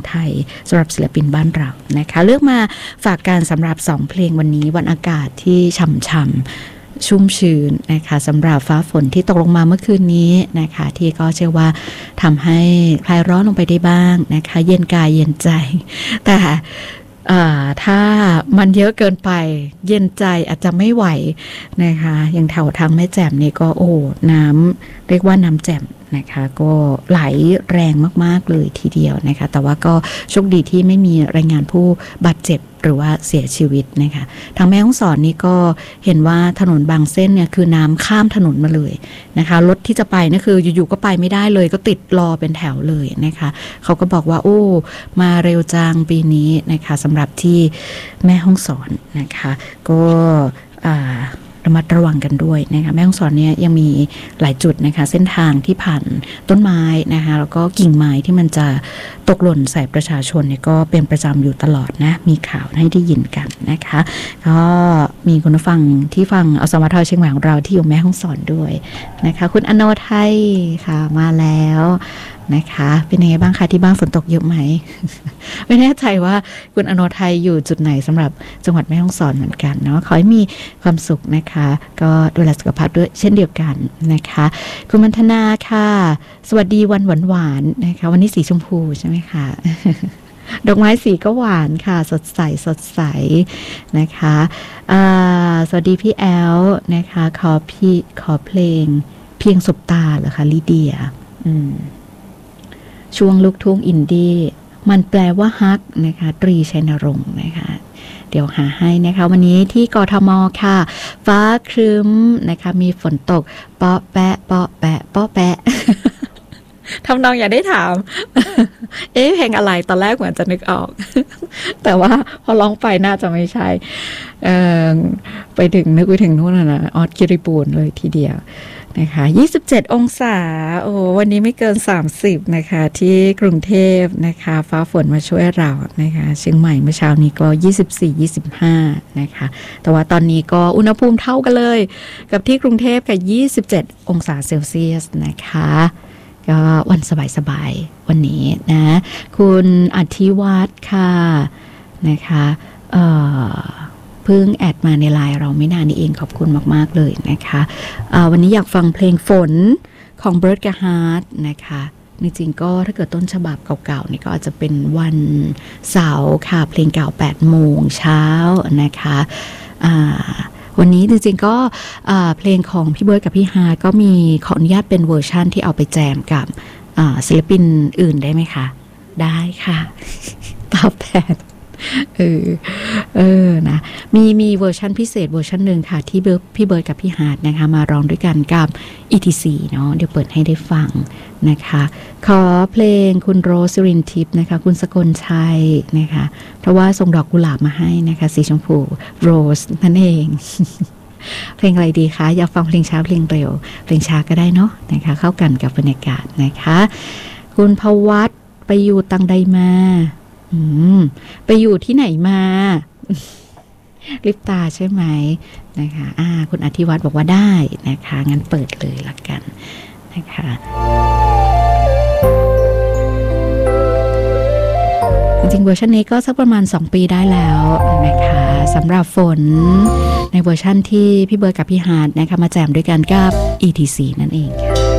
ไทยสำหรับศิลปินบ้านเรานะคะเลือกมาฝากการสำหรับ2เพลงวันนี้วันอากาศที่ฉ่ำๆชุ่มชื้นนะคะสำหรับฟ้าฝนที่ตกลงมาเมื่อคืนนี้นะคะที่ก็เชื่อว่าทำให้คลายร้อนลงไปได้บ้างนะคะเย็นกายเย็นใจแต่ถ้ามันเยอะเกินไปเย็นใจอาจจะไม่ไหวนะคะอย่างแถวทางแม่แจ่มนี่ก็น้ำเรียกว่าน้ำแจ่มนะคะก็ไหลแรงมากๆเลยทีเดียวนะคะแต่ว่าก็โชคดีที่ไม่มีรายงานผู้บาดเจ็บหรือว่าเสียชีวิตนะคะทางแม่ฮ่องสอนนี่ก็เห็นว่าถนนบางเส้นเนี่ยคือน้ำข้ามถนนมาเลยนะคะรถที่จะไปนี่คืออยู่ๆก็ไปไม่ได้เลยก็ติดรอเป็นแถวเลยนะคะเขาก็บอกว่ามาเร็วจังปีนี้นะคะสำหรับที่แม่ฮ่องสอนนะคะก็ระมัดระวังกันด้วยนะคะแม่ฮ่องสอนเนี่ยยังมีหลายจุดนะคะเส้นทางที่ผ่านต้นไม้นะคะแล้วก็กิ่งไม้ที่มันจะตกหล่นใส่ประชาชนเนี่ยก็เป็นประจำอยู่ตลอดนะมีข่าวให้ได้ยินกันนะคะก็มีคุณผู้ฟังที่ฟังอสมทเชียงใหม่ของเราที่อยู่แม่ฮ่องสอนด้วยนะคะคุณอโนไทยค่ะมาแล้วนะคะเป็นยังไงบ้างคะที่บ้านฝนตกเยอะไหม ไม่แน่ใจว่าคุณอโนไทยอยู่จุดไหนสำหรับจังหวัดแม่ฮ่องสอนเหมือนกันเนาะขอให้มีความสุขนะคะก็ดูแลสุขภาพด้วยเช่นเดียวกันนะคะคุณมัณฑนาค่ะสวัสดีวันหวานๆนะคะวันนี้สีชมพูใช่ไหมคะ ดอกไม้สีก็หวานค่ะสดใสนะคะสวัสดีพี่แอลนะคะขอเพลงเพียงสบตาเหรอคะลิเดียช่วงลูกทุ่งอินดี้มันแปลว่าฮักนะคะตรีชัยนรงค์นะคะเดี๋ยวหาให้นะคะวันนี้ที่กทมค่ะฟ้าครึ้มนะคะมีฝนตกเปาะแปะเปาะแปะเปาะแปะ ทำนองอย่าได้ถาม เพลงอะไรตอนแรกเหมือนจะนึกออก แต่ว่าพอร้องไปน่าจะไม่ใช่ไปถึงนึกไปถึงนู่นนะออสกิริปูนเลยทีเดียวนะคะ27องศาวันนี้ไม่เกิน30นะคะที่กรุงเทพนะคะฟ้าฝนมาช่วยเรานะคะเชียงใหม่เมื่อเช้านี้ก็24-25นะคะแต่ว่าตอนนี้ก็อุณหภูมิเท่ากันเลยกับที่กรุงเทพกับ27องศาเซลเซียสนะคะก็วันสบายๆวันนี้นะคุณอธิวัฒน์ค่ะนะคะเพิ่งแอดมาในไลน์เราไม่นานนี้เองขอบคุณมากๆเลยนะคะวันนี้อยากฟังเพลงฝนของเบิร์ดกับฮาร์ทนะคะจริงๆก็ถ้าเกิดต้นฉบับเก่าๆนี่ก็อาจจะเป็นวันเสาร์ค่ะเพลงเก่า8โมงเช้านะคะวันนี้จริงๆก็เพลงของพี่เบิร์ดกับพี่ฮาร์ทก็มีขออนุญาตเป็นเวอร์ชั่นที่เอาไปแจมกับศิลปินอื่นได้ไหมคะได้ค่ะตอบแทนนะมีเวอร์ชันพิเศษเวอร์ชันหนึ่งค่ะที่พี่เบิร์ดกับพี่ฮาร์ทนะคะมาร้องด้วยกันกับ ETC เนาะเดี๋ยวเปิดให้ได้ฟังนะคะขอเพลงคุณโรสสิรินทิพย์นะคะคุณสกลชัยนะคะเพราะว่าส่งดอกกุหลาบมาให้นะคะสีชมพูโรสนั่นเอง เพลงอะไรดีคะอยากฟังเพลงช้าเพลงเร็วเพลงช้าก็ได้เนาะนะคะเข้ากันกับบรรยากาศนะคะคุณภวัฒน์ไปอยู่ตังใดมาไปอยู่ที่ไหนมาลิปตาใช่ไหมนะคะคุณอธิวัฒน์บอกว่าได้นะคะงั้นเปิดเลยละกันนะคะจริงๆเวอร์ชันนี้ก็สักประมาณ2ปีได้แล้วนะคะสำหรับฝนในเวอร์ชันที่พี่เบิร์ดกับพี่ฮาร์ทนะคะมาแจมด้วยกันกับ ETC นั่นเองค่ะ